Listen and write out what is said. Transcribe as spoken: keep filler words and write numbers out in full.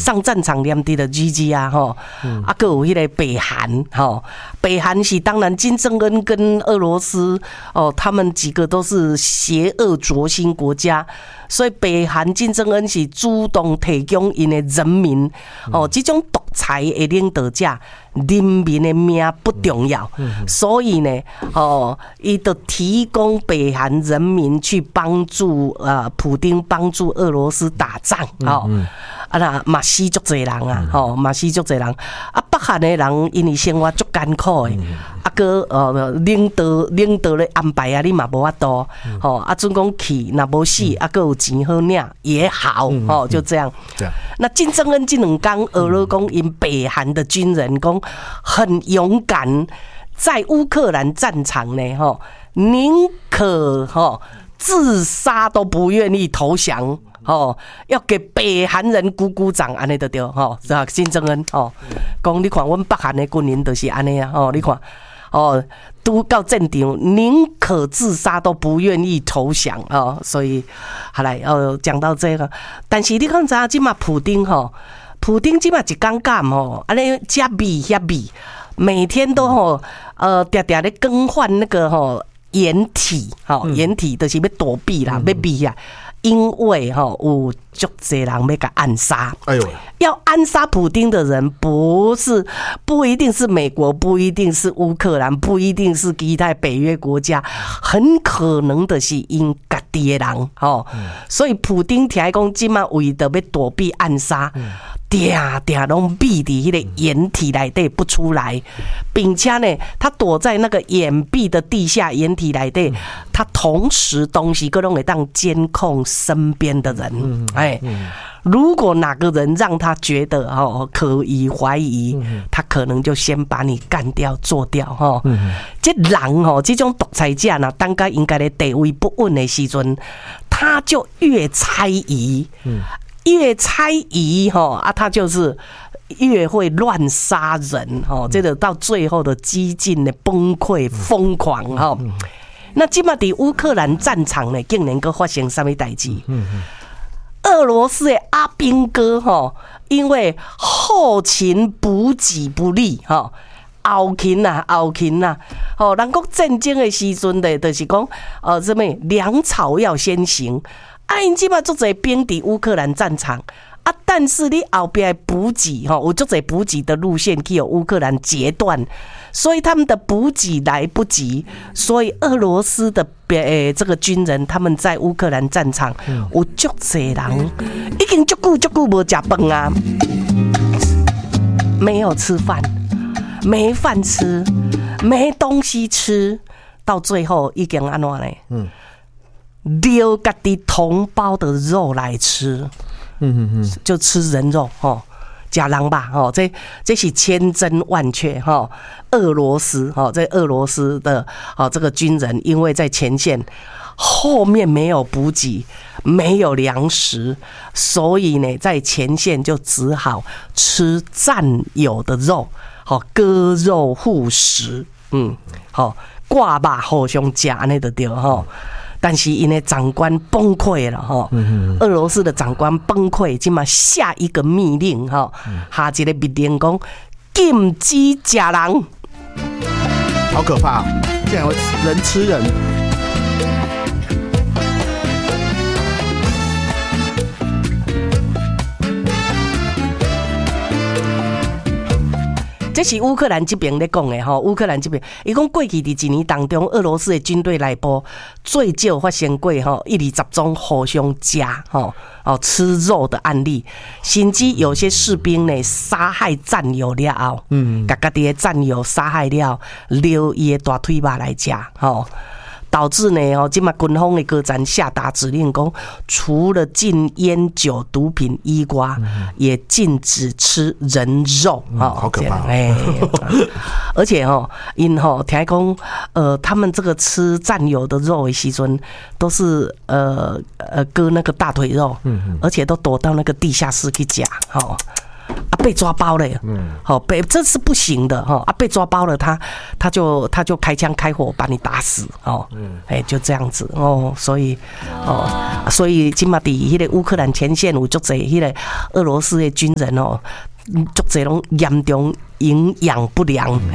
上战场连滴的 G G 啊，吼，嗯、啊，还有迄个北韩，吼，北韩是当然金正恩跟俄罗斯哦，他们几个都是邪恶轴心国家，所以北韩金正恩是主动提供因的人民哦，这种独裁的领导者，人民的命不重要，所以呢，哦，伊就提供北韩人民去帮助呃，普丁帮助俄罗斯打仗，哦。啊啦，嘛死足侪人啊，吼，嘛死足侪人。啊，北韩的人因为生活足艰苦的，啊个呃领导领导咧安排啊，你嘛无法度，吼，啊准讲去，若无死，啊个有钱好领也好，吼，就这样。那金正恩这两天，俄罗讲因北韩的军人讲很勇敢，在乌克兰战场呢，吼，宁可吼自杀都不愿意投降。哦，要给北韩人鼓鼓掌，安尼就对，吼，是吧？金正恩，哦，讲你看，阮北韩的军人就是安尼啊，哦，你看，哦，都到战场，宁可自杀都不愿意投降哦，所以，好来，哦，讲到这个，但是你看啥，即嘛普丁吼，普丁即嘛一尴尬吼，安尼遮米遐米，每天都吼，呃，常常咧更换那个吼掩体，吼掩体就是要躲避啦，要避啊。因为哈有足侪人要甲暗杀，哎呦，要暗杀普丁的人不是不一定是美国，不一定是乌克兰，不一定是其他北约国家，很可能的是因家己的人哦。所以普丁听讲，今嘛为着要躲避暗杀。定定拢闭伫迄个掩体内底不出来，并且呢，他躲在那个掩蔽的地下掩体内底，他同时东西各拢会当监控身边的人。哎，如果哪个人让他觉得哦可疑怀疑，他可能就先把你干掉做掉哈。这人哦，这种独裁者呢，当该应该的地位不稳的时阵，他就越猜疑。越猜疑哈啊，他就是越会乱杀人哈，这个到最后的激进的崩溃疯狂哈。那今嘛伫乌克兰战场呢，竟然阁发生什么代志？俄罗斯的阿兵哥哈，因为后勤补给不力哈。后勤呐，后勤呐，哦，人讲战争的时阵的，就是讲，呃，什么粮草要先行。啊，因即马足侪兵伫乌克兰战场啊，但是你后边的补给吼，有足侪补给的路线去有乌克兰截断，所以他们的补给来不及，所以俄罗斯的诶、欸、这个军人他们在乌克兰战场有足侪人已经足久足久无食饭啊，没有吃饭，没饭吃，没东西吃，到最后已经安怎呢？嗯。留家己同胞的肉来吃，嗯嗯嗯，就吃人肉哦，假狼吧哦，这这是千真万确哈。俄罗斯哦，这俄罗斯的哦这个军人，因为在前线后面没有补给，没有粮食，所以呢，在前线就只好吃战友的肉，好割肉护食，嗯，好挂吧，互相吃安尼就对哈。但是因为长官崩溃了哈，俄罗斯的长官崩溃，今嘛下一个命令哈，下一个命令讲禁止吃人， 好可怕、啊！竟然会人吃人。 这是乌克兰这边在讲的哈，乌克兰这边，伊讲过去伫一年当中，俄罗斯的军队内部最少发生过哈一二十种互相夹哈哦吃肉的案例，甚至有些士兵呢杀害战友了后，嗯，把家己的战友杀害了，留伊的大腿肉来吃哈。导致呢，哦，今嘛军方的高层下达指令，讲除了禁烟酒、毒品以外，嗯、也禁止吃人肉， 嗯、哦，好可怕、哦！ 哎，而且哦，因吼听讲，呃，他们这个吃战友的肉的时阵，都是呃呃割那个大腿肉，嗯，而且都躲到那个地下室去夹，吼、哦。 啊被抓包了，嗯，好被这是不行的哈，啊被抓包了，他他就他就开枪开火把你打死哦，嗯，哎就这样子哦，所以哦，所以今嘛伫迄个乌克兰前线有足侪迄个俄罗斯的军人哦。足侪拢严重营养不良，